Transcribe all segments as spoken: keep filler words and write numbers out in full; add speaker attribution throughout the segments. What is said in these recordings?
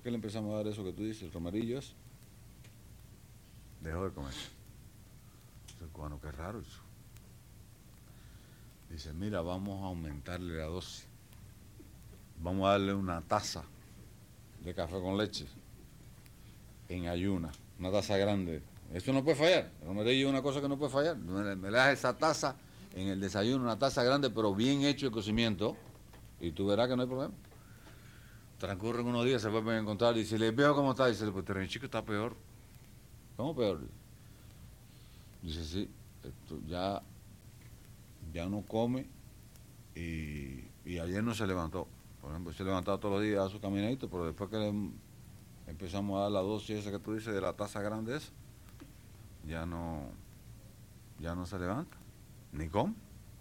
Speaker 1: que le empezamos a dar eso que tú dices, el romerillo es, dejó de comer. Dice el cubano, qué raro eso. Dice, mira, vamos a aumentarle la dosis. Vamos a darle una taza de café con leche en ayuna, una taza grande. Eso no puede fallar. El romerillo es una cosa que no puede fallar. Me, me le das esa taza en el desayuno, una taza grande, pero bien hecho el cocimiento, y tú verás que no hay problema. Transcurren unos días, se vuelven a encontrar, dice, le veo cómo está, dice, pues el chico está peor. ¿Cómo peor? Dice, sí, esto ya, ya no come, y, y ayer no se levantó. Por ejemplo, se levantaba todos los días a su caminadito, pero después que le empezamos a dar la dosis esa que tú dices de la taza grande esa, ya no, ya no se levanta, ni come.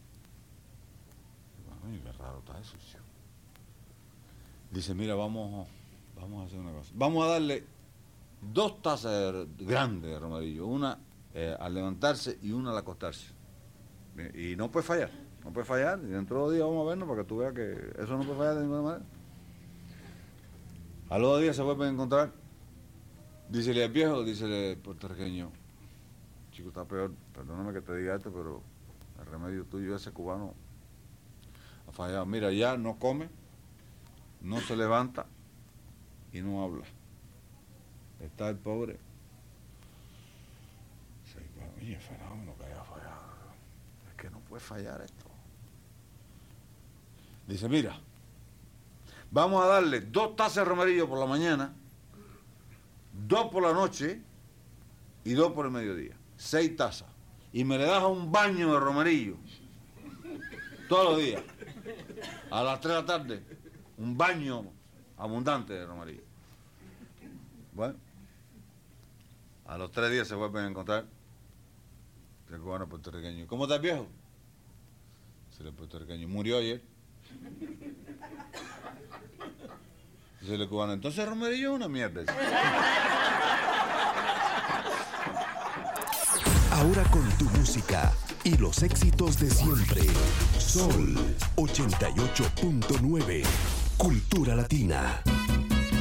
Speaker 1: Ay, qué raro está eso, chico. Dice, mira, vamos, vamos a hacer una cosa. Vamos a darle dos tazas grandes de romerillo, una eh, al levantarse y una al acostarse. Y no puede fallar, no puede fallar. Y dentro de dos días vamos a vernos para que tú veas que eso no puede fallar de ninguna manera. A los dos días se vuelven a encontrar. Dícele al viejo, dícele al puertorriqueño, chico, está peor, perdóname que te diga esto, pero el remedio tuyo, ese cubano, ha fallado. Mira, ya no come, no se levanta y no habla. Está el pobre. Sí, para mí es fenómeno que haya fallado. Es que no puede fallar esto. Dice, mira, vamos a darle dos tazas de romerillo por la mañana, dos por la noche y dos por el mediodía. Seis tazas. Y me le das un baño de romerillo todos los días. A las tres de la tarde, un baño abundante de romerillo. Bueno, a los tres días se vuelven a encontrar el cubano puertorriqueño. ¿Cómo está el viejo? Dice el puertorriqueño, murió ayer. Dice el cubano, entonces romerillo es una mierda.
Speaker 2: Ahora con tu música y los éxitos de siempre. Sol ochenta y ocho punto nueve, Cultura Latina.